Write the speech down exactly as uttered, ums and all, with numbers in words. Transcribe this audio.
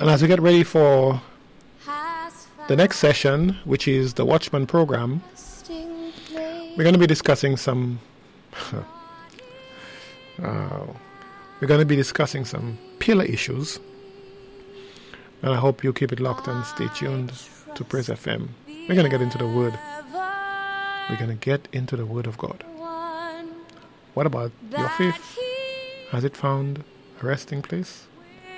And as we get ready for the next session, which is the Watchman program, we're going to be discussing some uh, we're going to be discussing some pillar issues, and I hope you keep it locked and stay tuned to Praise F M. We're going to get into the Word. We're going to get into the Word of God. What about your faith? Has it found a resting place?